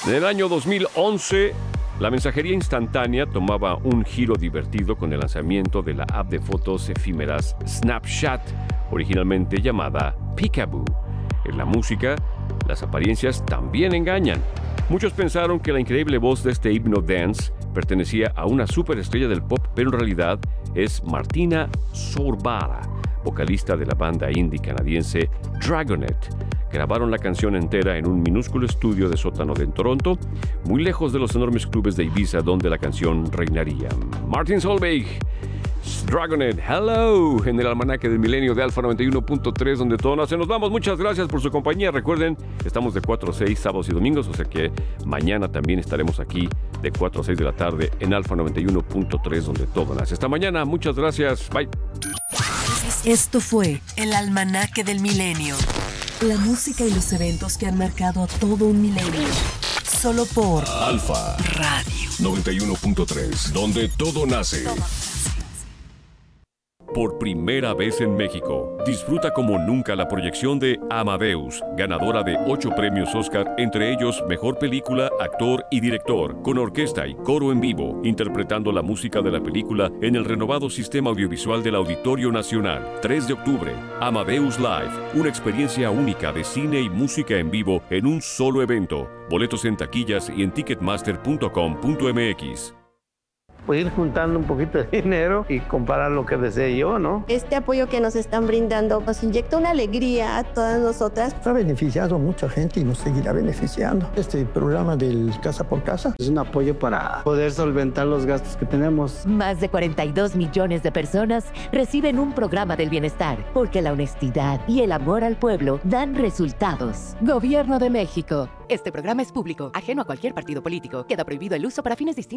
En el año 2011, la mensajería instantánea tomaba un giro divertido con el lanzamiento de la app de fotos efímeras Snapchat, originalmente llamada Peekaboo. En la música, las apariencias también engañan. Muchos pensaron que la increíble voz de este himno dance pertenecía a una superestrella del pop, pero en realidad es Martina Sorbara, vocalista de la banda indie canadiense Dragonet. Grabaron la canción entera en un minúsculo estudio de sótano en Toronto, muy lejos de los enormes clubes de Ibiza donde la canción reinaría. Martin Solveig, Dragonet, hello, en el almanaque del milenio de Alfa 91.3, donde todo nace. Nos vamos, muchas gracias por su compañía. Recuerden, estamos de 4 a 6 sábados y domingos, o sea que mañana también estaremos aquí de 4 a 6 de la tarde en Alfa 91.3, donde todo nace. Hasta mañana, muchas gracias, bye. Esto fue el almanaque del milenio. La música y los eventos que han marcado a todo un milenio. Solo por Alfa Radio 91.3, donde todo nace. Por primera vez en México, disfruta como nunca la proyección de Amadeus, ganadora de 8 premios Oscar, entre ellos Mejor Película, Actor y Director, con orquesta y coro en vivo, interpretando la música de la película en el renovado sistema audiovisual del Auditorio Nacional. 3 de octubre, Amadeus Live, una experiencia única de cine y música en vivo en un solo evento. Boletos en taquillas y en ticketmaster.com.mx. Pues ir juntando un poquito de dinero y comprar lo que desee yo, ¿no? Este apoyo que nos están brindando nos inyecta una alegría a todas nosotras. Ha beneficiado a mucha gente y nos seguirá beneficiando. Este programa del Casa por Casa es un apoyo para poder solventar los gastos que tenemos. Más de 42 millones de personas reciben un programa del bienestar, porque la honestidad y el amor al pueblo dan resultados. Gobierno de México. Este programa es público, ajeno a cualquier partido político. Queda prohibido el uso para fines distintos